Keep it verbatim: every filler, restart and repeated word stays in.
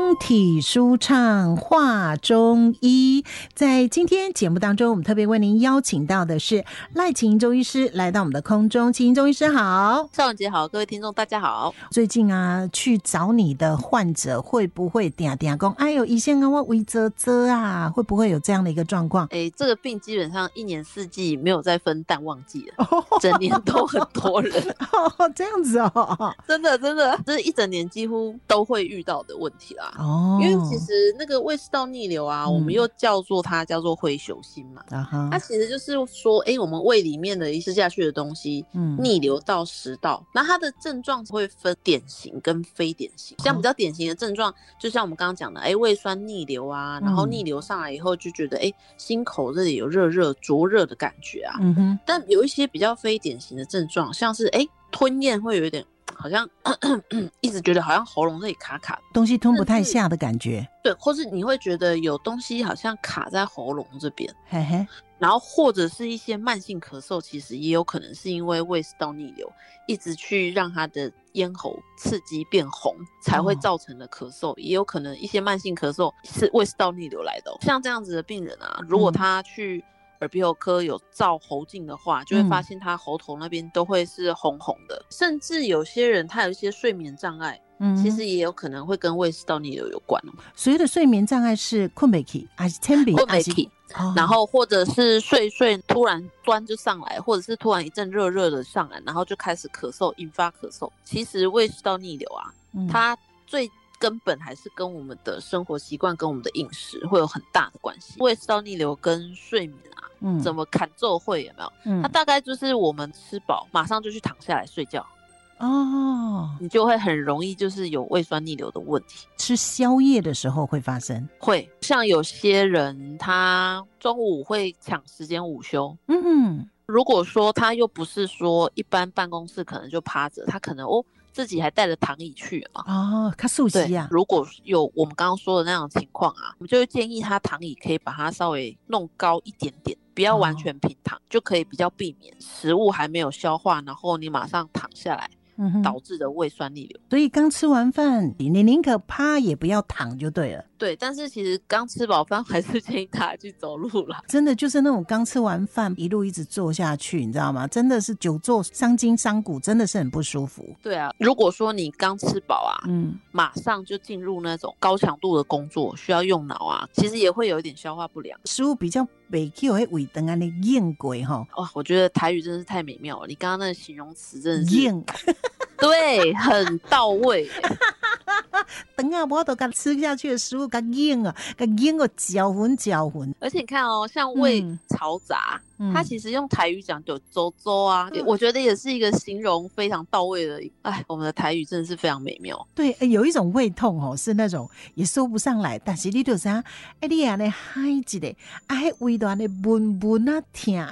身体舒畅话中医。在今天节目当中，我们特别为您邀请到的是赖启莹中医师来到我们的空中。启莹中医师好。 邵文杰好，各位听众大家好。 最近啊，去找你的患者会不会定定说哎呦医生啊我胃啧啧啊，会不会有这样的一个状况？ 哎，这个病基本上一年四季没有再分淡旺季了，整年都很多人。 哦，这样子哦， 真的真的，这是一整年几乎都会遇到的问题啦。 哦， 因为其实那个胃食道逆流啊，嗯、我们又叫做它叫做会休心嘛，啊、它其实就是说，哎，我们胃里面的一吃下去的东西，嗯，逆流到食道，那它的症状会分典型跟非典型。像比较典型的症状，就像我们刚刚讲的，哎，胃酸逆流啊，然后逆流上来以后就觉得，哎，心口这里有热热灼热的感觉啊。嗯哼。但有一些比较非典型的症状，像是哎吞咽会有一点。好像咳咳咳一直觉得好像喉咙这里卡卡的， 东西吞不太下的感觉， 对，或是你会觉得有东西好像卡在喉咙这边， 嘿嘿， 然后或者是一些慢性咳嗽，其实也有可能是因为胃食道逆流一直去让它的咽喉刺激变红才会造成的咳嗽，哦、也有可能一些慢性咳嗽是胃食道逆流来的、哦。像这样子的病人啊，如果他去、嗯耳鼻喉科有照喉镜的话，就会发现他喉头那边都会是红红的、嗯、甚至有些人他有一些睡眠障碍、嗯、其实也有可能会跟胃食道逆流有关、哦、 所谓的睡眠障碍是困不起还是撑不困不起、哦、然后或者是睡睡突然端就上来，或者是突然一阵热热的上来，然后就开始咳嗽引发咳嗽。其实胃食道逆流啊、嗯、它最根本还是跟我们的生活习惯跟我们的饮食会有很大的关系。胃食道逆流跟睡眠啊、嗯、怎么砍奏会有没有、嗯、它大概就是我们吃饱马上就去躺下来睡觉哦，你就会很容易就是有胃酸逆流的问题。 吃宵夜的时候会发生， 会像有些人他中午会抢时间午休，嗯，如果说他又不是说一般办公室可能就趴着，他可能哦自己还带着躺椅去嘛， 哦，他熟悉啊。 如果有我们刚刚说的那样的情况啊，我们就会建议他躺椅可以把它稍微弄高一点点，不要完全平躺、哦、就可以比较避免食物还没有消化，然后你马上躺下来导致的胃酸逆流。 所以刚吃完饭你宁可趴也不要躺就对了。 对，但是其实刚吃饱饭还是建议大家去走路啦。 真的就是那种刚吃完饭一路一直坐下去，你知道吗？真的是久坐伤筋伤骨，真的是很不舒服。 对啊，如果说你刚吃饱啊，嗯，马上就进入那种高强度的工作，需要用脑啊，其实也会有一点消化不良， 食物比较没有那胃肠安尼硬过哈。 哇，我觉得台语真的是太美妙了，你刚刚那个形容词真的是硬， 对，很到位。 等下我都敢吃下去的食物给硬啊，给硬哦，搅浑搅浑。 而且你看哦，像胃嘈杂、嗯，它其实用台语讲就周周啊、嗯，我觉得也是一个形容非常到位的。哎，我们的台语真的是非常美妙。 对，有一种胃痛哦，是那种也说不上来，但是你就啥，哎，你安尼嗨一个，哎，胃都安尼闷闷啊痛，